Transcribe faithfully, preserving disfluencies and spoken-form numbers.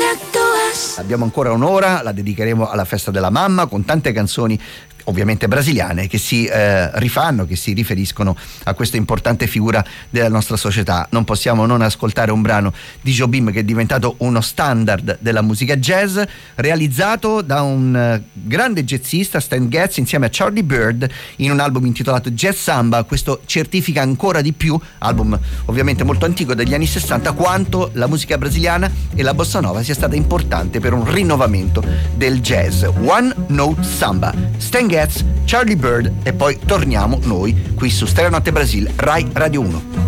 Abbiamo ancora un'ora, la dedicheremo alla festa della mamma con tante canzoni ovviamente brasiliane che si eh, rifanno, che si riferiscono a questa importante figura della nostra società. Non possiamo non ascoltare un brano di Jobim che è diventato uno standard della musica jazz, realizzato da un eh, grande jazzista, Stan Getz, insieme a Charlie Byrd in un album intitolato Jazz Samba. Questo certifica ancora di più, album ovviamente molto antico degli anni sessanta, quanto la musica brasiliana e la bossa nova sia stata importante per un rinnovamento del jazz. One Note Samba, Stan Getz, Charlie Byrd, e poi torniamo noi qui su Stereo Notte Brasil, Rai Radio uno.